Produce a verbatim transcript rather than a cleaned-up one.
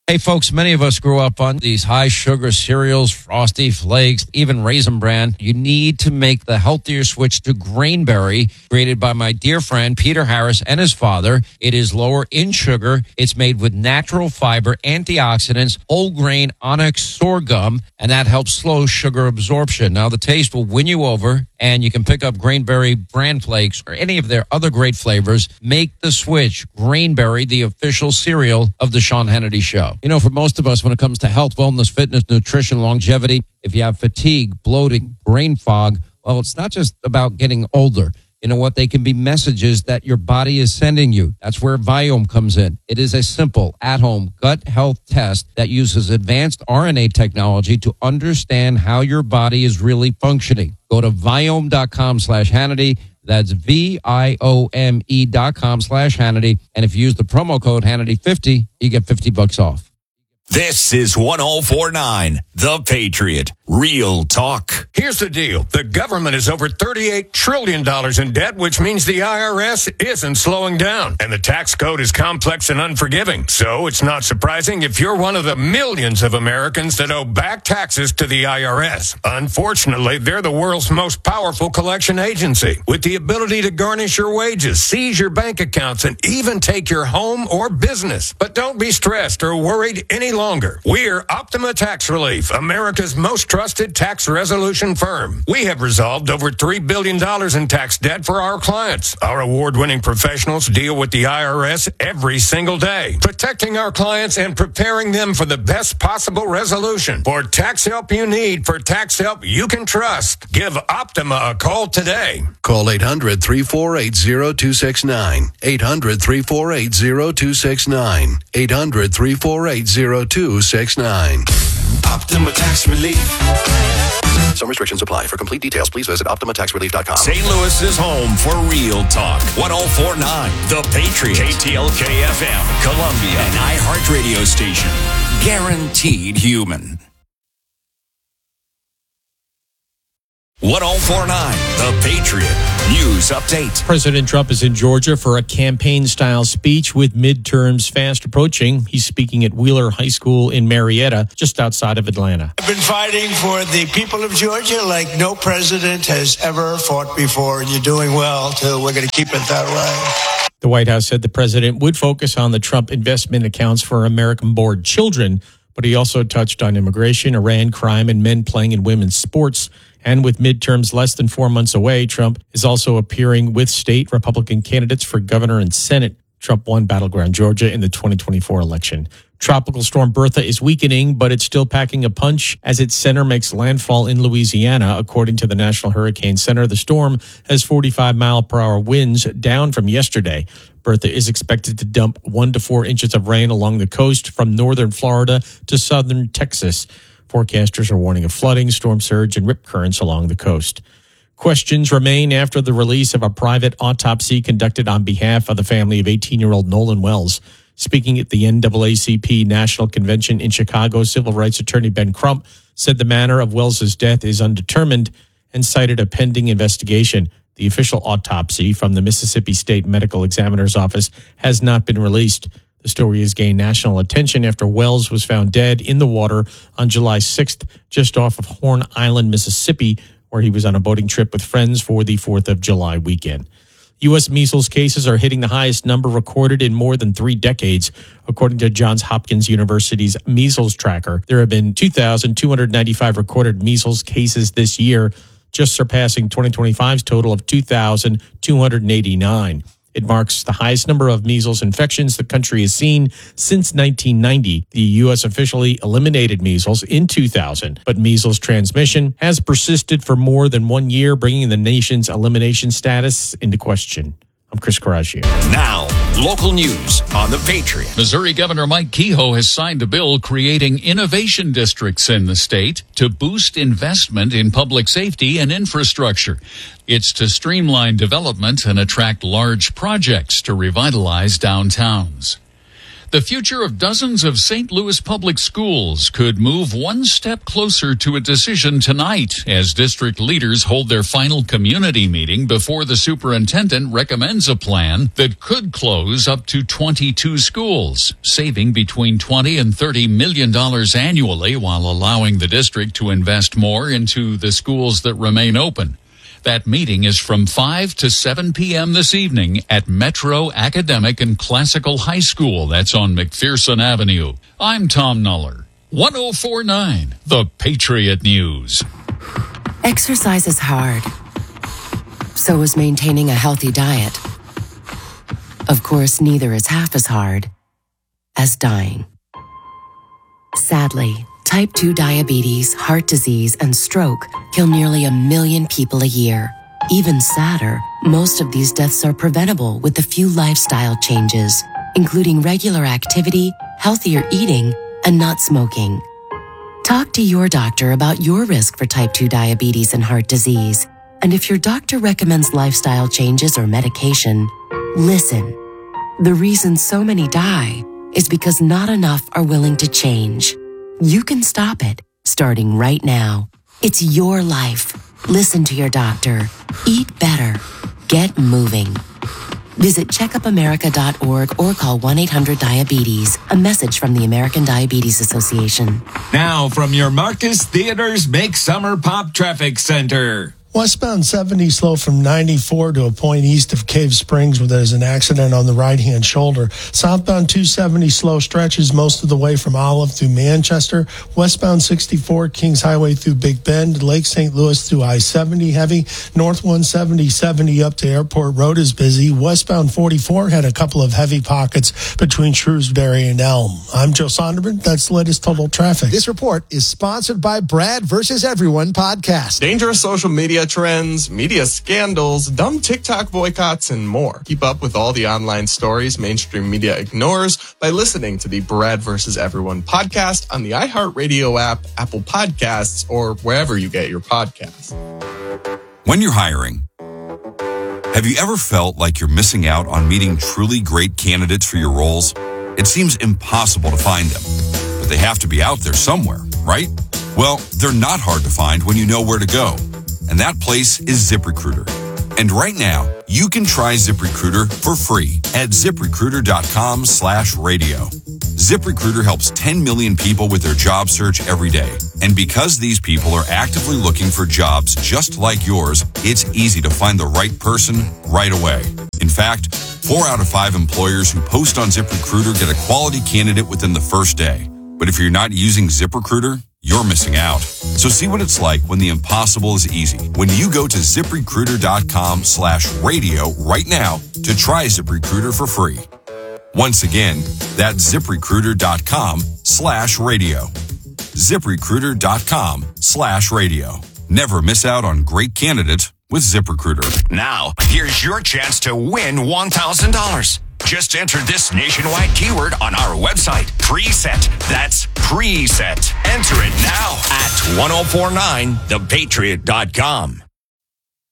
Hey, folks, many of us grew up on these high-sugar cereals, Frosty Flakes, even Raisin Bran. You need to make the healthier switch to Grainberry, created by my dear friend Peter Harris and his father. It is lower in sugar. It's made with natural fiber, antioxidants, whole grain onyx sorghum, and that helps slow sugar absorption. Now, the taste will win you over, and you can pick up Grainberry Bran Flakes or any of their other great flavors. Make the switch. Grainberry, the official cereal of the Sean Hannity Show. You know, for most of us, when it comes to health, wellness, fitness, nutrition, longevity, if you have fatigue, bloating, brain fog, well, it's not just about getting older. You know what? They can be messages that your body is sending you. That's where Viome comes in. It is a simple, at-home gut health test that uses advanced R N A technology to understand how your body is really functioning. Go to Viome.com slash Hannity. That's V-I-O-M-E dot com slash Hannity. And if you use the promo code Hannity fifty, you get fifty bucks off. This is one oh four point nine, The Patriot. Real talk. Here's the deal. The government is over thirty-eight trillion dollars in debt, which means the I R S isn't slowing down. And the tax code is complex and unforgiving. So it's not surprising if you're one of the millions of Americans that owe back taxes to the I R S. Unfortunately, they're the world's most powerful collection agency, with the ability to garnish your wages, seize your bank accounts, and even take your home or business. But don't be stressed or worried any longer. We're Optima Tax Relief, America's most trusted tax resolution firm. We have resolved over three billion dollars in tax debt for our clients. Our award-winning professionals deal with the I R S every single day, protecting our clients and preparing them for the best possible resolution. For tax help you need, for tax help you can trust, give Optima a call today. Call eight hundred, three four eight, zero two six nine. eight hundred, three four eight, zero two six nine. eight hundred, three four eight, zero two six nine. Optima Tax Relief. Some restrictions apply. For complete details, please visit Optima Tax Relief dot com. Saint Louis's home for real talk. one oh four point nine, The Patriot. K T L K F M, Columbia, an iHeart radio station. Guaranteed human. one oh four point nine, The Patriot. News update. President Trump is in Georgia for a campaign-style speech with midterms fast approaching. He's speaking at Wheeler High School in Marietta, just outside of Atlanta. I've been fighting for the people of Georgia like no president has ever fought before, and you're doing well, too. We're going to keep it that way. The White House said the president would focus on the Trump investment accounts for American-born children, but he also touched on immigration, Iran, crime, and men playing in women's sports. And with midterms less than four months away, Trump is also appearing with state Republican candidates for governor and Senate. Trump won battleground Georgia in the twenty twenty-four election. Tropical storm Bertha is weakening, but it's still packing a punch as its center makes landfall in Louisiana. According to the National Hurricane Center, the storm has forty-five mile per hour winds, down from yesterday. Bertha is expected to dump one to four inches of rain along the coast from northern Florida to southern Texas. Forecasters are warning of flooding, storm surge, and rip currents along the coast. Questions remain after the release of a private autopsy conducted on behalf of the family of eighteen-year-old Nolan Wells. Speaking at the N double A C P National Convention in Chicago, civil rights attorney Ben Crump said the manner of Wells' death is undetermined and cited a pending investigation. The official autopsy from the Mississippi State Medical Examiner's Office has not been released. The story has gained national attention after Wells was found dead in the water on July sixth, just off of Horn Island, Mississippi, where he was on a boating trip with friends for the fourth of July weekend. U S measles cases are hitting the highest number recorded in more than three decades. According to Johns Hopkins University's measles tracker, there have been two thousand two hundred ninety-five recorded measles cases this year, just surpassing twenty twenty-five's total of two thousand two hundred eighty-nine. It marks the highest number of measles infections the country has seen since nineteen ninety. The U S officially eliminated measles in two thousand, but measles transmission has persisted for more than one year, bringing the nation's elimination status into question. I'm Chris Caraccio. Now, local news on The Patriot. Missouri Governor Mike Kehoe has signed a bill creating innovation districts in the state to boost investment in public safety and infrastructure. It's to streamline development and attract large projects to revitalize downtowns. The future of dozens of Saint Louis public schools could move one step closer to a decision tonight as district leaders hold their final community meeting before the superintendent recommends a plan that could close up to twenty-two schools, saving between twenty and thirty million dollars annually while allowing the district to invest more into the schools that remain open. That meeting is from five to seven p.m. this evening at Metro Academic and Classical High School. That's on McPherson Avenue. I'm Tom Nuller. one oh four point nine, The Patriot News. Exercise is hard. So is maintaining a healthy diet. Of course, neither is half as hard as dying. Sadly, type two diabetes, heart disease, and stroke kill nearly a million people a year. Even sadder, most of these deaths are preventable with a few lifestyle changes, including regular activity, healthier eating, and not smoking. Talk to your doctor about your risk for type two diabetes and heart disease. And if your doctor recommends lifestyle changes or medication, listen. The reason so many die is because not enough are willing to change. You can stop it, starting right now. It's your life. Listen to your doctor. Eat better. Get moving. Visit checkup america dot org or call one eight hundred diabetes. A message from the American Diabetes Association. Now from your Marcus Theaters Make Summer Pop Traffic Center. Westbound seventy slow from ninety-four to a point east of Cave Springs where there's an accident on the right-hand shoulder. Southbound two seventy slow stretches most of the way from Olive through Manchester. Westbound sixty-four Kings Highway through Big Bend. Lake Saint Louis through I seventy heavy. North one seventy seventy up to Airport Road is busy. Westbound forty-four had a couple of heavy pockets between Shrewsbury and Elm. I'm Joe Sonderman. That's the latest total traffic. This report is sponsored by Brad versus Everyone podcast. Dangerous social media trends, media scandals, dumb TikTok boycotts, and more. Keep up with all the online stories mainstream media ignores by listening to the Brad versus Everyone podcast on the iHeartRadio app, Apple Podcasts, or wherever you get your podcasts. When you're hiring, have you ever felt like you're missing out on meeting truly great candidates for your roles? It seems impossible to find them, but they have to be out there somewhere, right? Well, they're not hard to find when you know where to go. And that place is ZipRecruiter. And right now, you can try ZipRecruiter for free at ZipRecruiter.com slash radio. ZipRecruiter helps ten million people with their job search every day. And because these people are actively looking for jobs just like yours, it's easy to find the right person right away. In fact, four out of five employers who post on ZipRecruiter get a quality candidate within the first day. But if you're not using ZipRecruiter, you're missing out. So see what it's like when the impossible is easy. When you go to ZipRecruiter.com slash radio right now to try ZipRecruiter for free. Once again, that's ZipRecruiter.com slash radio. ZipRecruiter.com slash radio. Never miss out on great candidates with ZipRecruiter. Now, here's your chance to win one thousand dollars. Just enter this nationwide keyword on our website, preset. That's preset. Enter it now at ten forty-nine the patriot dot com.